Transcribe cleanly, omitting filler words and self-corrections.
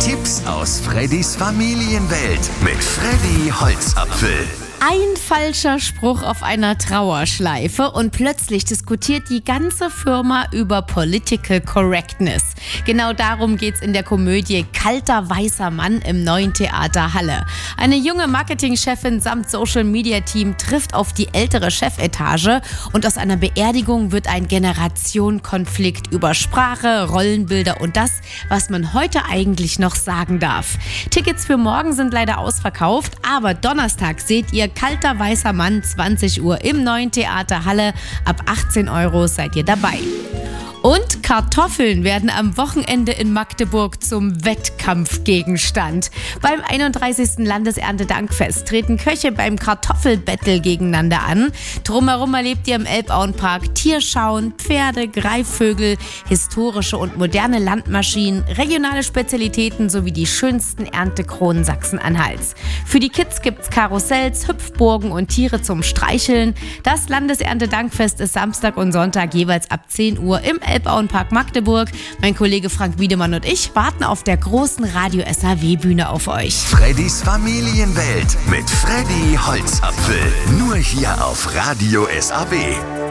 Tipps aus Freddys Familienwelt mit Freddy Holzapfel. Ein falscher Spruch auf einer Trauerschleife und plötzlich diskutiert die ganze Firma über Political Correctness. Genau darum geht's in der Komödie Kalter weißer Mann im Neuen Theater Halle. Eine junge Marketingchefin samt Social-Media-Team trifft auf die ältere Chefetage und aus einer Beerdigung wird ein Generationenkonflikt über Sprache, Rollenbilder und das, was man heute eigentlich noch sagen darf. Tickets für morgen sind leider ausverkauft, aber Donnerstag seht ihr Kalter weißer Mann, 20 Uhr im Neuen Theater Halle. Ab 18 € seid ihr dabei. Und Kartoffeln werden am Wochenende in Magdeburg zum Wettkampfgegenstand. Beim 31. Landeserntedankfest treten Köche beim Kartoffelbattle gegeneinander an. Drumherum erlebt ihr im Elbauenpark Tierschauen, Pferde, Greifvögel, historische und moderne Landmaschinen, regionale Spezialitäten sowie die schönsten Erntekronen Sachsen-Anhalts. Für die Kids gibt's Karussells, Hüpfburgen und Tiere zum Streicheln. Das Landeserntedankfest ist Samstag und Sonntag jeweils ab 10 Uhr im Elbauenpark Magdeburg. Mein Kollege Frank Wiedemann und ich warten auf der großen Radio-SAW-Bühne auf euch. Freddys Familienwelt mit Freddy Holzapfel. Nur hier auf Radio SAW.